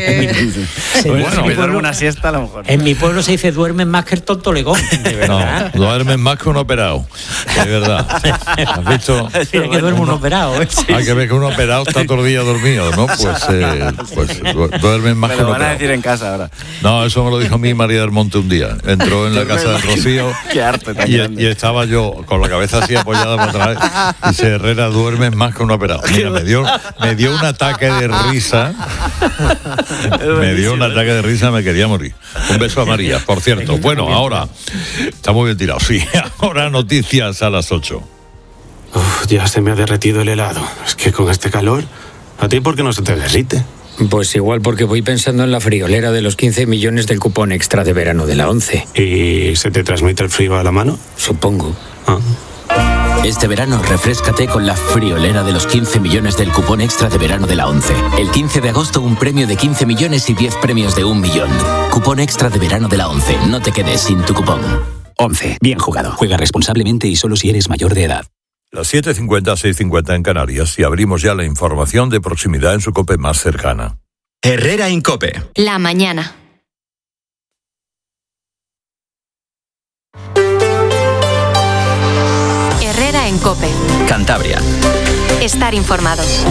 Se, bueno, en me duermo una siesta a lo mejor. En mi pueblo se dice duermen más que el tonto legón. De verdad. No, duermen más que un operado. De verdad. ¿Has visto? Tiene que duerme un operado. ¿eh? Hay que ver que un operado está todo el día dormido, ¿no? Pues, eh, pues duermen más me que un operado. Me lo van a decir en casa ahora. No, eso me lo dijo a mí María del Monte un día. Entró en la casa de Rocío. Qué arte tan y, grande. y estaba yo con la cabeza así apoyada para atrás. Y dice, Herrera, duermes más que un operado. Mira, me dio, me dio un ataque de risa. Me dio un ataque de risa, me quería morir. Un beso a María, por cierto. Bueno, ahora, está muy bien tirado, sí. Ahora noticias a las ocho. Uf, ya se me ha derretido el helado. Es que con este calor, ¿a ti por qué no se te derrite? Pues igual porque voy pensando en la friolera de los quince millones del cupón extra de verano de la once. ¿Y se te transmite el frío a la mano? Supongo. Ah. Este verano refréscate con la friolera de los quince millones del cupón extra de verano de la once. El quince de agosto un premio de quince millones y diez premios de un millón. Cupón extra de verano de la once. No te quedes sin tu cupón. once. Bien jugado. Juega responsablemente y solo si eres mayor de edad. Las siete cincuenta, seis cincuenta en Canarias y abrimos ya la información de proximidad en su COPE más cercana. Herrera en COPE. La mañana. Herrera en COPE. Cantabria. Estar informados.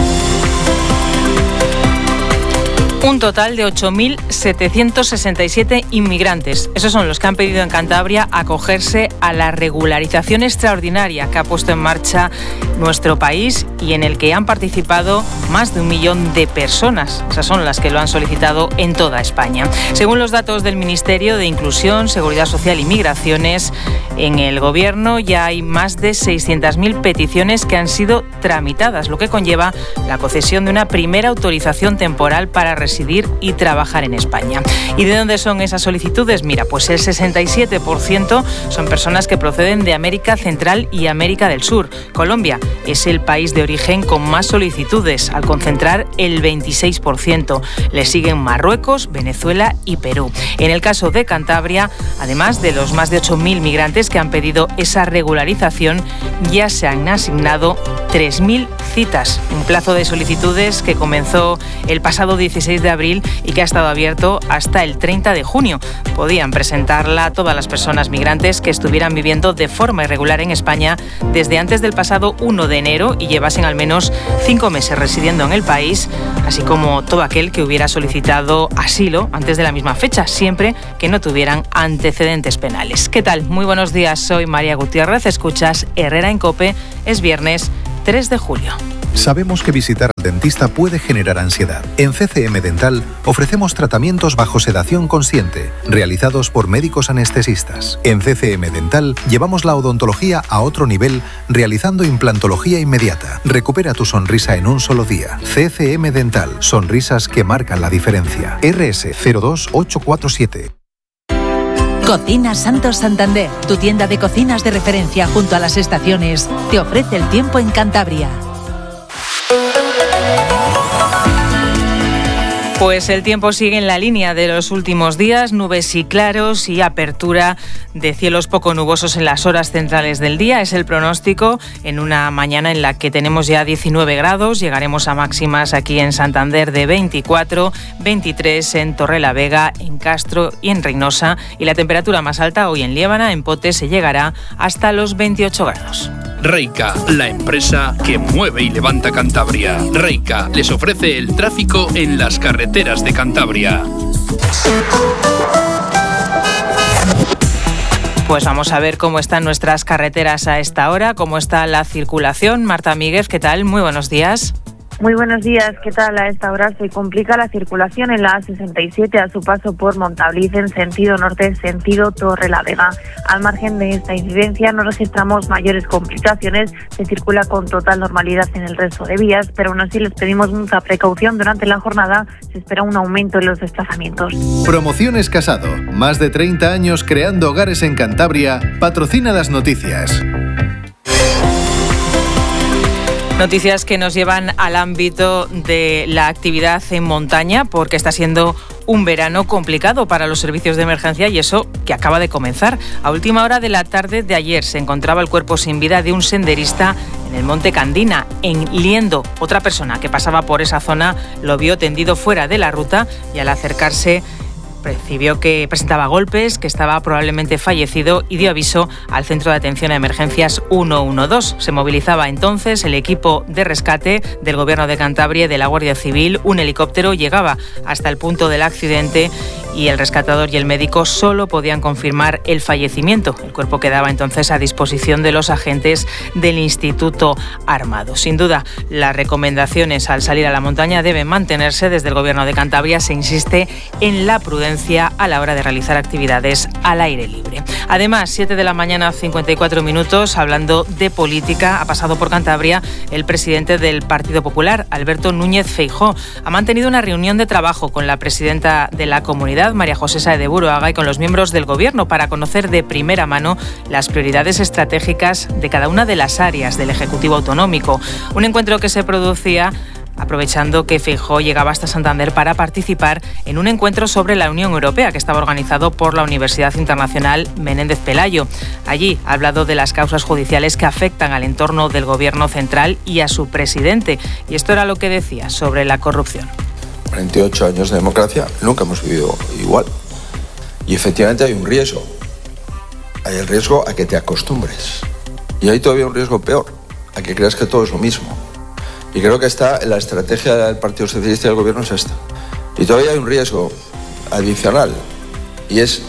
Un total de ocho mil setecientos sesenta y siete inmigrantes. Esos son los que han pedido en Cantabria acogerse a la regularización extraordinaria que ha puesto en marcha nuestro país y en el que han participado más de un millón de personas. Esas son las que lo han solicitado en toda España. Según los datos del Ministerio de Inclusión, Seguridad Social y Migraciones, en el Gobierno ya hay más de seiscientas mil peticiones que han sido tramitadas, lo que conlleva la concesión de una primera autorización temporal para residir residir y trabajar en España. ¿Y de dónde son esas solicitudes? Mira, pues el sesenta y siete por ciento son personas que proceden de América Central y América del Sur. Colombia es el país de origen con más solicitudes, al concentrar el veintiséis por ciento. Le siguen Marruecos, Venezuela y Perú. En el caso de Cantabria, además de los más de ocho mil migrantes que han pedido esa regularización, ya se han asignado tres mil citas. Un plazo de solicitudes que comenzó el pasado dieciséis de abril y que ha estado abierto hasta el treinta de junio. Podían presentarla todas las personas migrantes que estuvieran viviendo de forma irregular en España desde antes del pasado uno de enero y llevasen al menos cinco meses residiendo en el país, así como todo aquel que hubiera solicitado asilo antes de la misma fecha, siempre que no tuvieran antecedentes penales. ¿Qué tal? Muy buenos días, soy María Gutiérrez, escuchas Herrera en COPE, es viernes tres de julio. Sabemos que visitar al dentista puede generar ansiedad. En C C M Dental ofrecemos tratamientos bajo sedación consciente, realizados por médicos anestesistas. En C C M Dental llevamos la odontología a otro nivel, realizando implantología inmediata. Recupera tu sonrisa en un solo día. C C M Dental, sonrisas que marcan la diferencia. R S cero dos ocho cuatro siete. Cocinas Santos Santander, tu tienda de cocinas de referencia junto a las estaciones, te ofrece el tiempo en Cantabria. Pues el tiempo sigue en la línea de los últimos días, nubes y claros y apertura de cielos poco nubosos en las horas centrales del día. Es el pronóstico en una mañana en la que tenemos ya diecinueve grados, llegaremos a máximas aquí en Santander de veinticuatro, veintitrés en Torrelavega, en Castro y en Reynosa, y la temperatura más alta hoy en Liébana, en Potes, se llegará hasta los veintiocho grados. Reica, la empresa que mueve y levanta Cantabria. Reica les ofrece el tráfico en las carreteras de Cantabria. Pues vamos a ver cómo están nuestras carreteras a esta hora, cómo está la circulación. Marta Míguez, ¿qué tal? Muy buenos días. Muy buenos días, ¿qué tal? A esta hora se complica la circulación en la A sesenta y siete a su paso por Montabliz en sentido norte, sentido Torrelavega. Al margen de esta incidencia no registramos mayores complicaciones, se circula con total normalidad en el resto de vías, pero aún así les pedimos mucha precaución. Durante la jornada se espera un aumento en los desplazamientos. Promociones Casado, más de treinta años creando hogares en Cantabria, patrocina las noticias. Noticias que nos llevan al ámbito de la actividad en montaña, porque está siendo un verano complicado para los servicios de emergencia, y eso que acaba de comenzar. A última hora de la tarde de ayer se encontraba el cuerpo sin vida de un senderista en el Monte Candina, en Liendo. Otra persona que pasaba por esa zona lo vio tendido fuera de la ruta y al acercarse percibió que presentaba golpes, que estaba probablemente fallecido y dio aviso al Centro de Atención a Emergencias ciento doce. Se movilizaba entonces el equipo de rescate del Gobierno de Cantabria y de la Guardia Civil. Un helicóptero llegaba hasta el punto del accidente y el rescatador y el médico solo podían confirmar el fallecimiento. El cuerpo quedaba entonces a disposición de los agentes del Instituto Armado. Sin duda, las recomendaciones al salir a la montaña deben mantenerse. Desde el Gobierno de Cantabria se insiste en la prudencia a la hora de realizar actividades al aire libre. Además, siete de la mañana, cincuenta y cuatro minutos, hablando de política, ha pasado por Cantabria el presidente del Partido Popular, Alberto Núñez Feijóo. Ha mantenido una reunión de trabajo con la presidenta de la comunidad, María José Sáez de Buruaga, y con los miembros del Gobierno para conocer de primera mano las prioridades estratégicas de cada una de las áreas del Ejecutivo Autonómico. Un encuentro que se producía aprovechando que Feijóo llegaba hasta Santander para participar en un encuentro sobre la Unión Europea que estaba organizado por la Universidad Internacional Menéndez Pelayo. Allí ha hablado de las causas judiciales que afectan al entorno del Gobierno central y a su presidente. Y esto era lo que decía sobre la corrupción. cuarenta y ocho años de democracia, nunca hemos vivido igual. Y efectivamente hay un riesgo. Hay el riesgo a que te acostumbres. Y hay todavía un riesgo peor, a que creas que todo es lo mismo. Y creo que está la estrategia del Partido Socialista y del Gobierno es esta. Y todavía hay un riesgo adicional, y es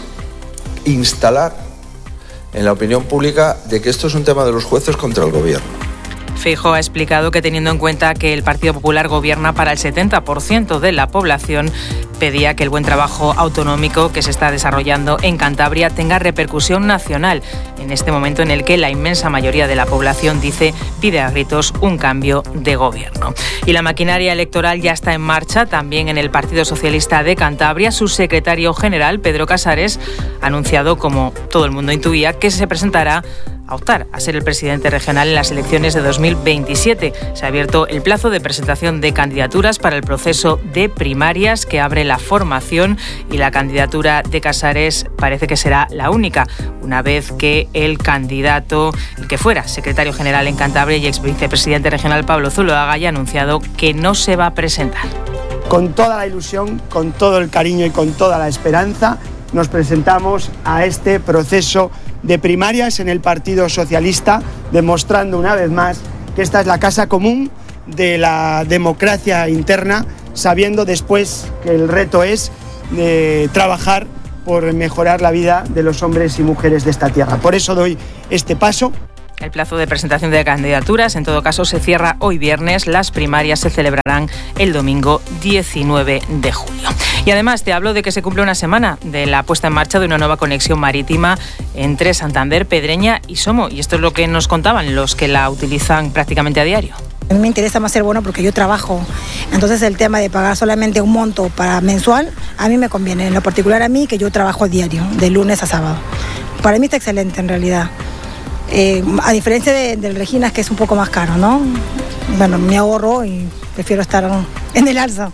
instalar en la opinión pública de que esto es un tema de los jueces contra el Gobierno. Feijóo ha explicado que teniendo en cuenta que el Partido Popular gobierna para el setenta por ciento de la población, pedía que el buen trabajo autonómico que se está desarrollando en Cantabria tenga repercusión nacional, en este momento en el que la inmensa mayoría de la población, dice, pide a gritos un cambio de gobierno. Y la maquinaria electoral ya está en marcha también en el Partido Socialista de Cantabria. Su secretario general, Pedro Casares, ha anunciado, como todo el mundo intuía, que se presentará a optar a ser el presidente regional en las elecciones de dos mil veintisiete. Se ha abierto el plazo de presentación de candidaturas para el proceso de primarias que abre la formación, y la candidatura de Casares parece que será la única, una vez que el candidato, el que fuera secretario general en Cantabria y ex vicepresidente regional, Pablo Zuloaga, ya ha anunciado que no se va a presentar. Con toda la ilusión, con todo el cariño y con toda la esperanza, nos presentamos a este proceso de primarias en el Partido Socialista, demostrando una vez más que esta es la casa común de la democracia interna, sabiendo después que el reto es de trabajar por mejorar la vida de los hombres y mujeres de esta tierra. Por eso doy este paso. El plazo de presentación de candidaturas, en todo caso, se cierra hoy viernes. Las primarias se celebrarán el domingo diecinueve de julio. Y además te hablo de que se cumple una semana de la puesta en marcha de una nueva conexión marítima entre Santander, Pedreña y Somo. Y esto es lo que nos contaban los que la utilizan prácticamente a diario. A mí me interesa más ser bueno porque yo trabajo, entonces el tema de pagar solamente un monto para mensual, a mí me conviene, en lo particular a mí, que yo trabajo diario, de lunes a sábado. Para mí está excelente en realidad. Eh, a diferencia de, del Reginas, que es un poco más caro, ¿no? Bueno, me ahorro y prefiero estar en el alza.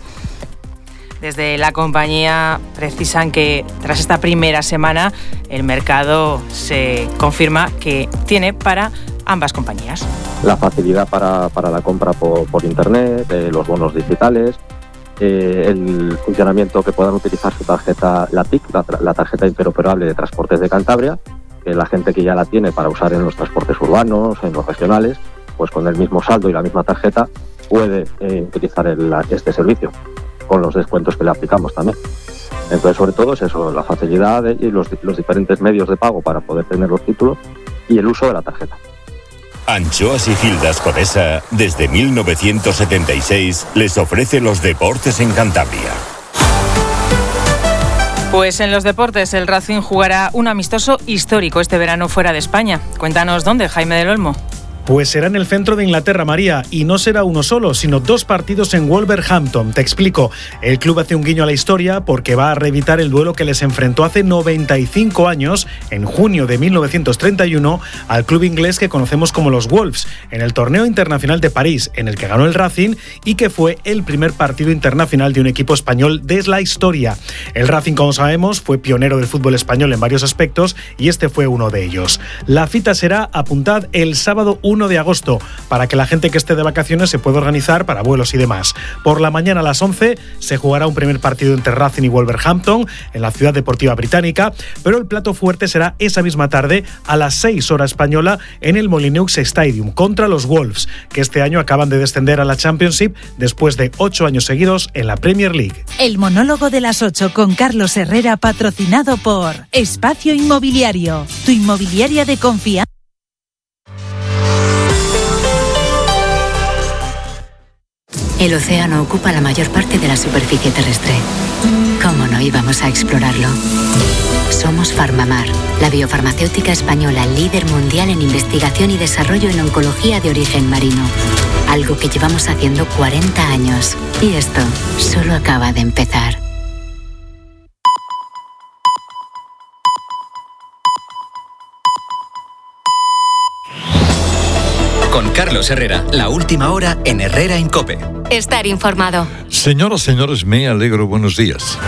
Desde la compañía precisan que tras esta primera semana el mercado se confirma que tiene para ambas compañías. La facilidad para, para la compra por, por internet, eh, los bonos digitales, eh, el funcionamiento que puedan utilizar su tarjeta, la T I C, la, la tarjeta interoperable de Transportes de Cantabria, que la gente que ya la tiene para usar en los transportes urbanos, en los regionales, pues con el mismo saldo y la misma tarjeta puede eh, utilizar el, este servicio, con los descuentos que le aplicamos también. Entonces, sobre todo es eso, la facilidad de, y los, los diferentes medios de pago para poder tener los títulos y el uso de la tarjeta. Anchoas y Gildas Codesa, desde mil novecientos setenta y seis, les ofrece los deportes en Cantabria. Pues en los deportes, el Racing jugará un amistoso histórico este verano fuera de España. Cuéntanos dónde, Jaime del Olmo. Pues será en el centro de Inglaterra, María, y no será uno solo, sino dos partidos en Wolverhampton. Te explico. El club hace un guiño a la historia porque va a reeditar el duelo que les enfrentó hace noventa y cinco años, en junio de mil novecientos treinta y uno, al club inglés que conocemos como los Wolves, en el torneo internacional de París, en el que ganó el Racing y que fue el primer partido internacional de un equipo español de la historia. El Racing, como sabemos, fue pionero del fútbol español en varios aspectos y este fue uno de ellos. La cita será, apuntad, el sábado uno de agosto, para que la gente que esté de vacaciones se pueda organizar para vuelos y demás. Por la mañana a las once se jugará un primer partido entre Racing y Wolverhampton en la ciudad deportiva británica, pero el plato fuerte será esa misma tarde a las seis hora española en el Molineux Stadium contra los Wolves, que este año acaban de descender a la Championship después de ocho años seguidos en la Premier League. El monólogo de las ocho con Carlos Herrera, patrocinado por Espacio Inmobiliario, tu inmobiliaria de confianza. El océano ocupa la mayor parte de la superficie terrestre. ¿Cómo no íbamos a explorarlo? Somos Farmamar, la biofarmacéutica española líder mundial en investigación y desarrollo en oncología de origen marino. Algo que llevamos haciendo cuarenta años. Y esto solo acaba de empezar. Con Carlos Herrera, la última hora en Herrera en COPE. Estar informado. Señoras, señores, me alegro. Buenos días.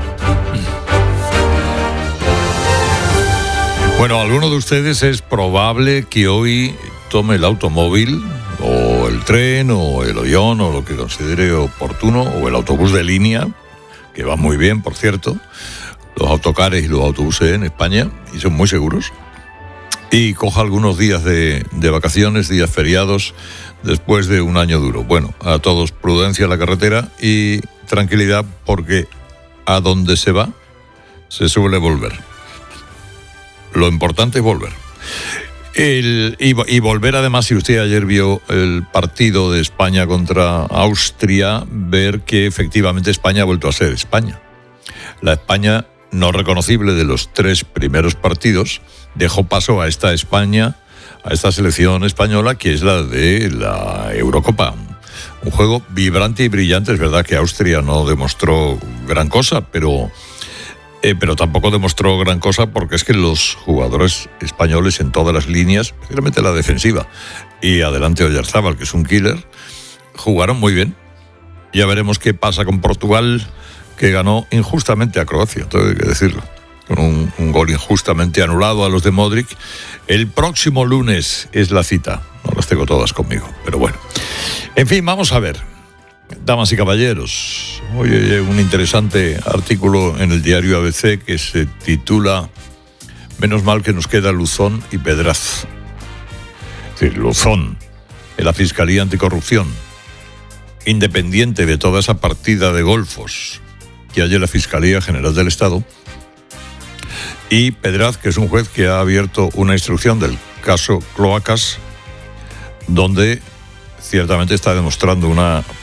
Bueno, alguno de ustedes es probable que hoy tome el automóvil o el tren o el avión o lo que considere oportuno, o el autobús de línea, que va muy bien, por cierto, los autocares y los autobuses en España, y son muy seguros, y coja algunos días de, de vacaciones, días feriados, después de un año duro. Bueno, a todos prudencia en la carretera y tranquilidad, porque a donde se va se suele volver. Lo importante es volver. El, y, y volver además, si usted ayer vio el partido de España contra Austria, ver que efectivamente España ha vuelto a ser España. La España no reconocible de los tres primeros partidos dejó paso a esta España, a esta selección española, que es la de la Eurocopa. Un juego vibrante y brillante. Es verdad que Austria no demostró gran cosa, pero... Eh, pero tampoco demostró gran cosa porque es que los jugadores españoles en todas las líneas, especialmente la defensiva, y adelante Oyarzábal, que es un killer, jugaron muy bien. Ya veremos qué pasa con Portugal, que ganó injustamente a Croacia, todo hay que decirlo, con un, un gol injustamente anulado a los de Modric. El próximo lunes es la cita, no las tengo todas conmigo, pero bueno. En fin, vamos a ver. Damas y caballeros, hoy hay un interesante artículo en el diario A B C que se titula Menos mal que nos queda Luzón y Pedraz. Es decir, Luzón, en la Fiscalía Anticorrupción, independiente de toda esa partida de golfos que hay en la Fiscalía General del Estado, y Pedraz, que es un juez que ha abierto una instrucción del caso Cloacas, donde ciertamente está demostrando una